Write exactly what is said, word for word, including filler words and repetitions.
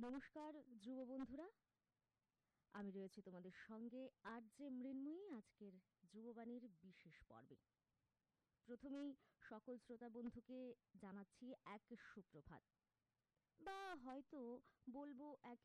নমস্কার ধ্রুব বন্ধুরা, আমি রয়েছি তোমাদের সঙ্গে আর যে মৃন্ময়ী আজকের ধ্রুববাণীর বিশেষ পর্বে। প্রথমেই সকল শ্রোতা বন্ধুকে জানাচ্ছি এক সুপ্রভাত, বা হয়তো বলবো এক